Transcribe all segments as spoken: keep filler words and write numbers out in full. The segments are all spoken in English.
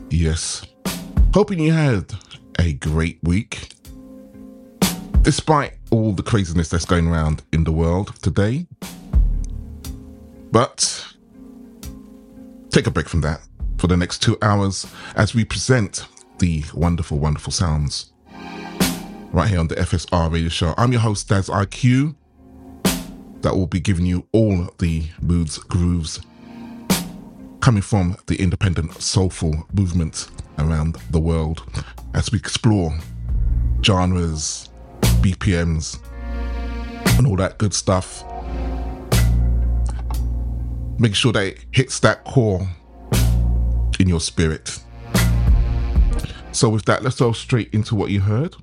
Yes. Hoping you had a great week. Despite all the craziness that's going around in the world today. But take a break from that for the next two hours as we present the wonderful, wonderful sounds right here on the F S R Radio Show. I'm your host, Daz I Q. That will be giving you all the moods, grooves coming from the independent soulful movement around the world as we explore genres, B P Ms, and all that good stuff. Make sure that it hits that core in your spirit. So with that, let's go straight into what you heard.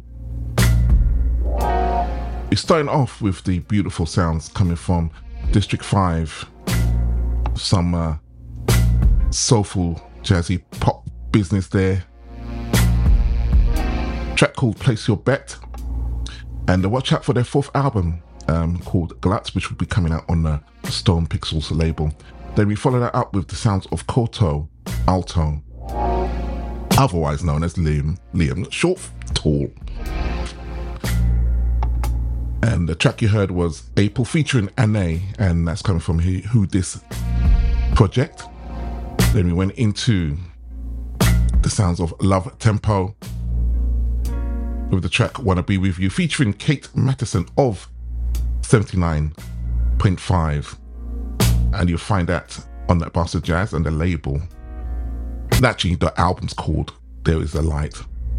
It's starting off with the beautiful sounds coming from District five. Some uh, soulful, jazzy pop business there. Track called Place Your Bet. And uh, watch out for their fourth album um, called Glut, which will be coming out on the Stone Pixels label. Then we follow that up with the sounds of Koto Alto, otherwise known as Liam, Liam, short, tall. And the track you heard was April featuring Ane, and that's coming from Who, Who This Project. Then we went into the sounds of Love Tempo with the track Wanna Be With You featuring Kate Matheson of seventy-nine point five. And you'll find that on that Bastard Jazz and the label. And actually, the album's called There Is a Light.